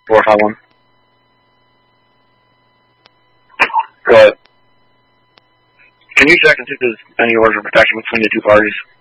451. Go ahead. Can you check and see if there's any orders of protection between the two parties?